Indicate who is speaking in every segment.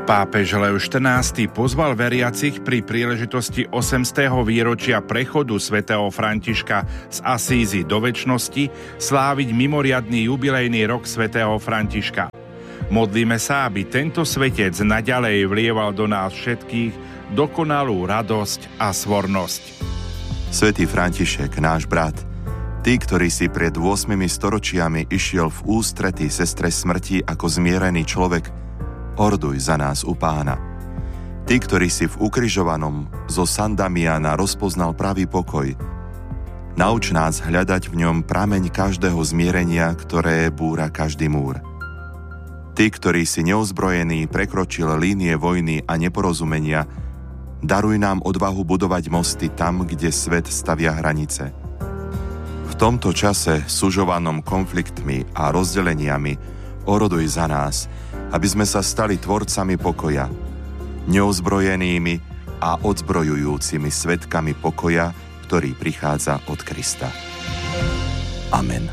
Speaker 1: Pápež Leo XIV pozval veriacich pri príležitosti 800. výročia prechodu svätého Františka z Asízy do večnosti sláviť mimoriadny jubilejný rok svätého Františka. Modlíme sa, aby tento svetec naďalej vlieval do nás všetkých dokonalú radosť a svornosť.
Speaker 2: Svätý František, náš brat, ty, ktorý si pred 8 storočiami išiel v ústrety sestre smrti ako zmierený človek, orduj za nás u Pána. Ty, ktorý si v ukrižovanom zo San Damiana rozpoznal pravý pokoj, nauč nás hľadať v ňom prameň každého zmierenia, ktoré búra každý múr. Ty, ktorý si neozbrojený prekročil línie vojny a neporozumenia, daruj nám odvahu budovať mosty tam, kde svet stavia hranice. V tomto čase, sužovanom konfliktmi a rozdeleniami, oroduj za nás, aby sme sa stali tvorcami pokoja, neozbrojenými a odzbrojujúcimi svedkami pokoja, ktorý prichádza od Krista. Amen.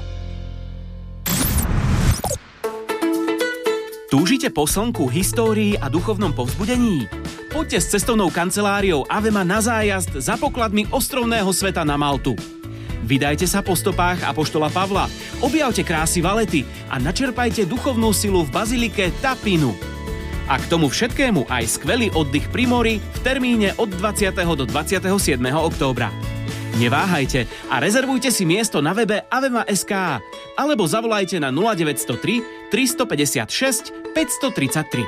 Speaker 3: Túžite po slnku, histórii a duchovnom povzbudení? Poďte s cestovnou kanceláriou Avema na zájazd za pokladmi ostrovného sveta na Maltu. Vydajte sa po stopách apoštola Pavla, objavte krásy Valety a načerpajte duchovnú silu v bazilike Tapinu. A k tomu všetkému aj skvelý oddych pri mori v termíne od 20. do 27. októbra. Neváhajte a rezervujte si miesto na webe avema.sk alebo zavolajte na 0903 356 533.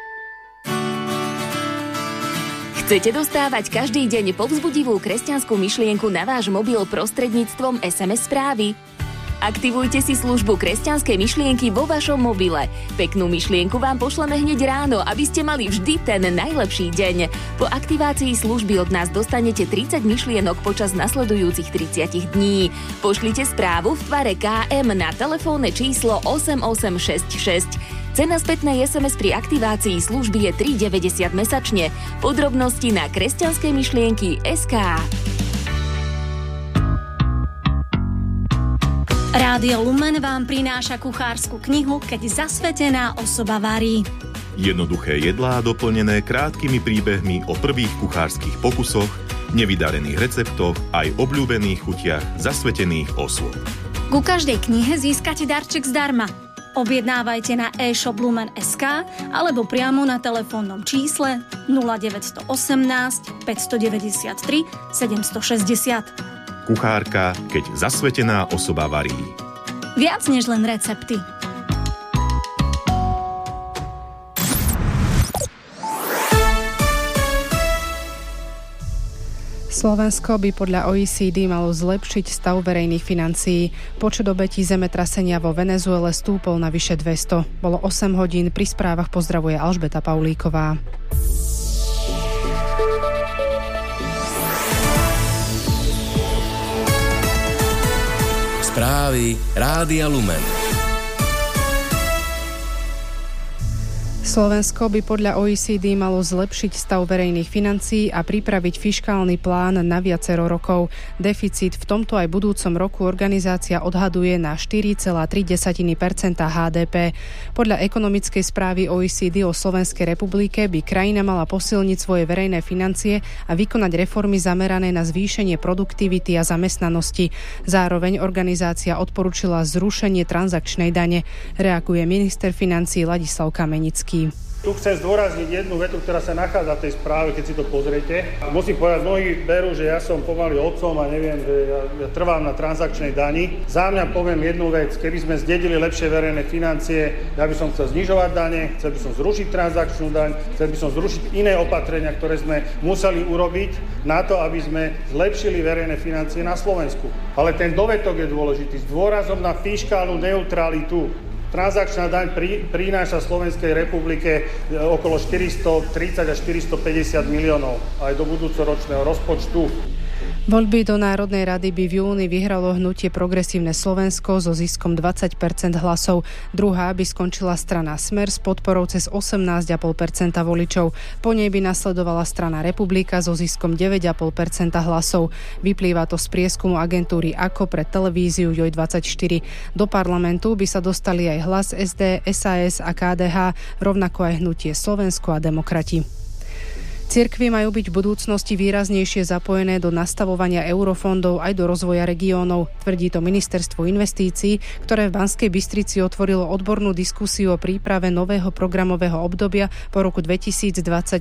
Speaker 4: Chcete dostávať každý deň povzbudivú kresťanskú myšlienku na váš mobil prostredníctvom SMS správy? Aktivujte si službu kresťanskej myšlienky vo vašom mobile. Peknú myšlienku vám pošleme hneď ráno, aby ste mali vždy ten najlepší deň. Po aktivácii služby od nás dostanete 30 myšlienok počas nasledujúcich 30 dní. Pošlite správu v tvare KM na telefónne číslo 8866. Cena spätnej SMS pri aktivácii služby je 3,90 mesačne. Podrobnosti na kresťanskejmyšlienky.sk.
Speaker 5: Rádio Lumen vám prináša kuchársku knihu Keď zasvetená osoba varí.
Speaker 6: Jednoduché jedlá doplnené krátkými príbehmi o prvých kuchárskych pokusoch, nevydarených receptoch aj obľúbených chutiach zasvetených osôb.
Speaker 5: Ku každej knihe získate darček zdarma. Objednávajte na e-shop Lumen.sk alebo priamo na telefónnom čísle 0918 593 760.
Speaker 6: Kuchárka, keď zasvetená osoba varí.
Speaker 5: Viac než len recepty.
Speaker 7: Slovensko by podľa OECD malo zlepšiť stav verejných financií. Počet obetí zemetrasenia vo Venezuele stúpol na vyše 200. Bolo 8 hodín, pri správach pozdravuje Alžbeta Paulíková.
Speaker 8: Správy Rádia Lumen.
Speaker 7: Slovensko by podľa OECD malo zlepšiť stav verejných financií a pripraviť fiškálny plán na viacero rokov. Deficit v tomto aj budúcom roku organizácia odhaduje na 4,3% HDP. Podľa ekonomickej správy OECD o Slovenskej republike by krajina mala posilniť svoje verejné financie a vykonať reformy zamerané na zvýšenie produktivity a zamestnanosti. Zároveň organizácia odporúčila zrušenie transakčnej dane. Reaguje minister financií Ladislav Kamenický.
Speaker 9: Tu chcem zdôrazniť jednu vetu, ktorá sa nachádza v tej správe, keď si to pozriete. Musím povedať, mnohí berú, že ja som pomaly otcom a neviem, že ja trvám na transakčnej dani. Za mňa poviem jednu vec, keby sme zdedili lepšie verejné financie, ja by som chcel znižovať dane, chcel by som zrušiť transakčnú daň, chcel by som zrušiť iné opatrenia, ktoré sme museli urobiť na to, aby sme zlepšili verejné financie na Slovensku. Ale ten dovetok je dôležitý, s dôrazom na fiškálnu neutralitu. Transakčná daň prináša Slovenskej republike okolo 430 až 450 miliónov aj do budúcoročného rozpočtu.
Speaker 7: Voľby do Národnej rady by v júni vyhralo hnutie Progresívne Slovensko so ziskom 20% hlasov. Druhá by skončila strana Smer s podporou cez 18,5% voličov. Po nej by nasledovala strana Republika so ziskom 9,5% hlasov. Vyplýva to z prieskumu agentúry AKO pre televíziu JOJ24. Do parlamentu by sa dostali aj Hlas, SD, SAS a KDH, rovnako aj hnutie Slovensko a Demokrati. Cirkvi majú byť v budúcnosti výraznejšie zapojené do nastavovania eurofondov aj do rozvoja regiónov, tvrdí to Ministerstvo investícií, ktoré v Banskej Bystrici otvorilo odbornú diskusiu o príprave nového programového obdobia po roku 2027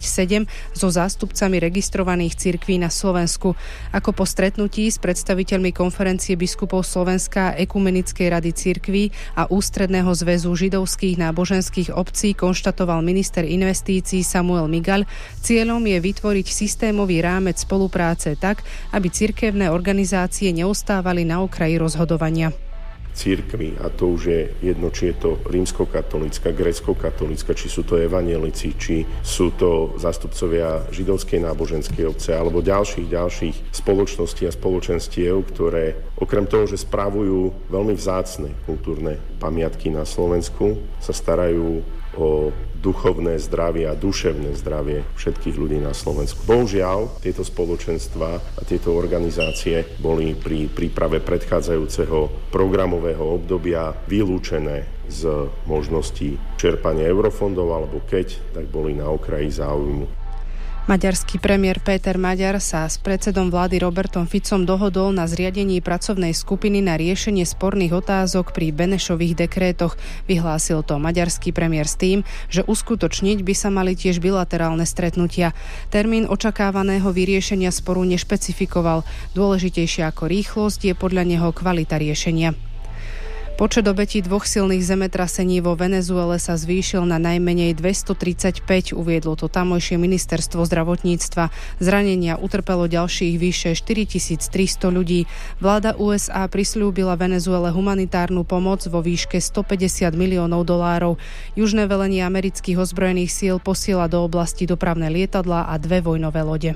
Speaker 7: so zástupcami registrovaných cirkví na Slovensku. Ako po stretnutí s predstaviteľmi Konferencie biskupov Slovenska, Ekumenickej rady cirkví a Ústredného zväzu židovských náboženských obcí konštatoval minister investícií Samuel Migaľ, cieľom je vytvoriť systémový rámec spolupráce tak, aby cirkevné organizácie neostávali na okraji rozhodovania.
Speaker 10: Cirkvi, a to už je jedno, či je to rímskokatolícka, gréckokatolícka, či sú to evanjelici, či sú to zástupcovia židovskej náboženskej obce alebo ďalších spoločností a spoločenstiev, ktoré okrem toho, že spravujú veľmi vzácne kultúrne pamiatky na Slovensku, sa starajú o duchovné zdravie a duševné zdravie všetkých ľudí na Slovensku. Bohužiaľ, tieto spoločenstva a tieto organizácie boli pri príprave predchádzajúceho programového obdobia vylúčené z možností čerpania eurofondov, alebo keď, tak boli na okraji záujmu.
Speaker 7: Maďarský premiér Péter Maďar sa s predsedom vlády Robertom Ficom dohodol na zriadení pracovnej skupiny na riešenie sporných otázok pri Benešových dekrétoch. Vyhlásil to maďarský premiér s tým, že uskutočniť by sa mali tiež bilaterálne stretnutia. Termín očakávaného vyriešenia sporu nešpecifikoval. Dôležitejšia ako rýchlosť je podľa neho kvalita riešenia. Počet obetí dvoch silných zemetrasení vo Venezuele sa zvýšil na najmenej 235, uviedlo to tamojšie ministerstvo zdravotníctva. Zranenia utrpelo ďalších vyše 4300 ľudí. Vláda USA prisľúbila Venezuele humanitárnu pomoc vo výške $150 miliónov. Južné velenie amerických ozbrojených síl posiela do oblasti dopravné lietadlá a 2 vojnové lode.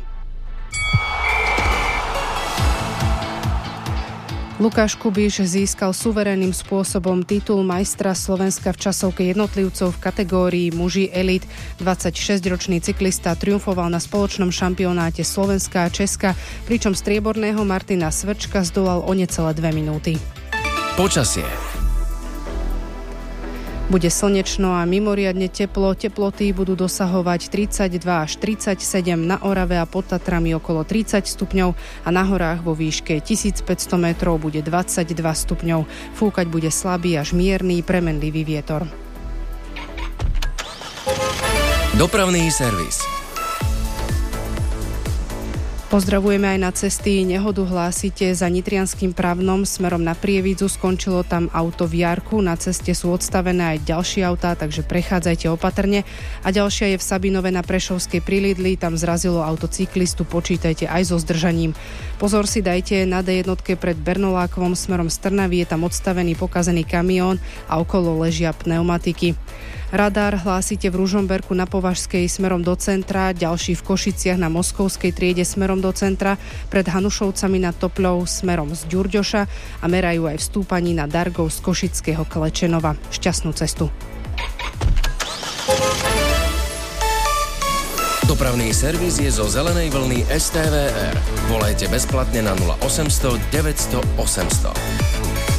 Speaker 7: Lukáš Kubíš získal suverénnym spôsobom titul majstra Slovenska v časovke jednotlivcov v kategórii muži elít. 26-ročný cyklista triumfoval na spoločnom šampionáte Slovenska a Česka, pričom strieborného Martina Svrčka zdolal o necelé 2 minúty.
Speaker 8: Počasie.
Speaker 7: Bude slnečno a mimoriadne teplo. Teploty budú dosahovať 32 až 37, na Orave a pod Tatrami okolo 30 stupňov a na horách vo výške 1500 metrov bude 22 stupňov. Fúkať bude slabý až mierny premenlivý vietor.
Speaker 8: Dopravný servis.
Speaker 7: Pozdravujeme aj na cesty. Nehodu hlásite za Nitrianskym Pravnom smerom na Prievidzu. Skončilo tam auto v jarku. Na ceste sú odstavené aj ďalšie autá, takže prechádzajte opatrne. A ďalšia je v Sabinove na Prešovskej pri Lidli. Tam zrazilo auto cyklistu. Počítajte aj so zdržaním. Pozor si dajte na D1 pred Bernolákovom smerom z Trnavy. Je tam odstavený pokazený kamión a okolo ležia pneumatiky. Radar hlásite v Ružomberku na Považskej smerom do centra, ďalší v Košiciach na Moskovskej triede smerom do centra, pred Hanušovcami nad Topľou smerom z Ďurďoša a merajú aj v stúpaní na Dargov z Košického Klečenova. Šťastnú cestu.
Speaker 8: Dopravný servis je zo zelenej vlny STVR. Volajte bezplatne na 0800 900 800.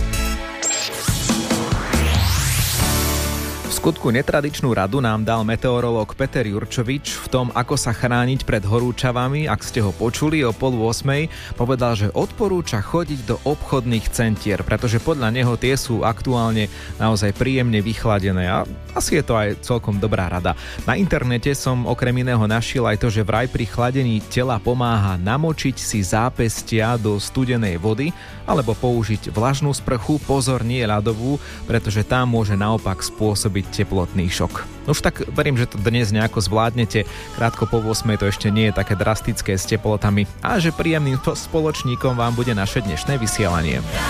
Speaker 11: V skutku netradičnú radu nám dal meteorológ Peter Jurčovič v tom, ako sa chrániť pred horúčavami. Ak ste ho počuli o 7:30, povedal, že odporúča chodiť do obchodných centier, pretože podľa neho tie sú aktuálne naozaj príjemne vychladené a asi je to aj celkom dobrá rada. Na internete som okrem iného našiel aj to, že vraj pri chladení tela pomáha namočiť si zápestia do studenej vody alebo použiť vlažnú sprchu, pozor, nie ľadovú, pretože tá môže naopak spôsobiť teplotný šok. Už tak verím, že to dnes nejako zvládnete. Krátko po 8 to ešte nie je také drastické s teplotami a že príjemným spoločníkom vám bude naše dnešné vysielanie.